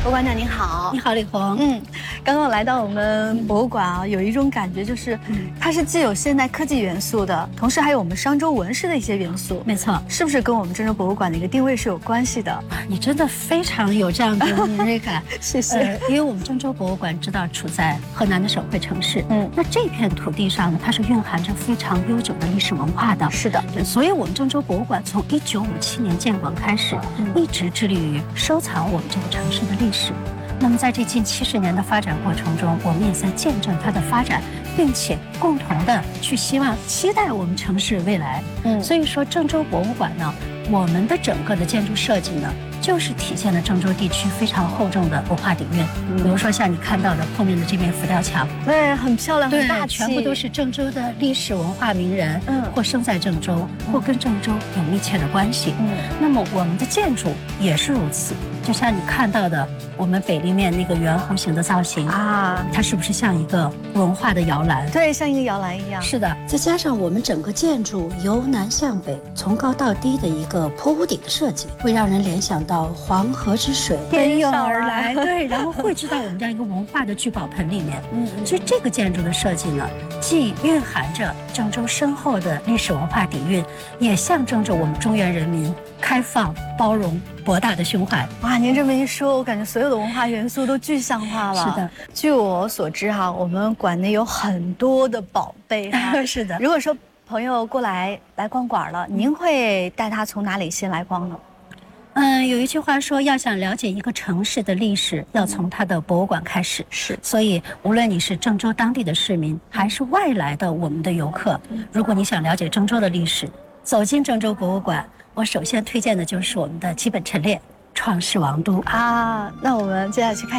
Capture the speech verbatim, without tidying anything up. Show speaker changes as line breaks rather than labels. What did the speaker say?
博馆长您好。
你好，李红。
嗯，刚刚来到我们博物馆啊，有一种感觉就是，它是既有现代科技元素的，同时还有我们商周纹饰的一些元素。
没错，
是不是跟我们郑州博物馆的一个定位是有关系的？
你真的非常有这样的敏锐感。
谢谢、
呃。因为我们郑州博物馆知道处在河南的省会城市，嗯，那这片土地上呢，它是蕴含着非常悠久的历史文化的。
是的，
对，所以我们郑州博物馆从一九五七年建馆开始，嗯、一直致力于收藏我们这个城市的历史。那么在这近七十年的发展过程中，我们也在见证它的发展，并且共同的去希望期待我们城市未来。嗯，所以说郑州博物馆呢，我们的整个的建筑设计呢，就是体现了郑州地区非常厚重的文化底蕴。嗯、比如说像你看到的后面的这面浮雕墙，
对，很漂亮，很大
气，全部都是郑州的历史文化名人，嗯，或生在郑州，或跟郑州有密切的关系。嗯，那么我们的建筑也是如此。就像你看到的，我们北立面那个圆弧形的造型啊，它是不是像一个文化的摇篮？
对，像一个摇篮一样。
是的，再加上我们整个建筑由南向北、从高到低的一个坡屋顶的设计，会让人联想到黄河之水奔涌而来，对，然后汇聚到我们这样一个文化的聚宝盆里面。嗯，所以这个建筑的设计呢，既蕴含着郑州深厚的历史文化底蕴，也象征着我们中原人民开放、包容、博大的胸怀。
哇，您这么一说，我感觉所有的文化元素都具象化了。
是的，
据我所知哈，我们馆内有很多的宝贝哈。
是的。
如果说朋友过来来逛馆了，您会带他从哪里先来逛呢？
嗯，有一句话说，要想了解一个城市的历史，要从它的博物馆开始。是，所以无论你是郑州当地的市民，还是外来的我们的游客，如果你想了解郑州的历史，走进郑州博物馆，我首先推荐的就是我们的基本陈列《创世王都》
啊。那我们接下来去看。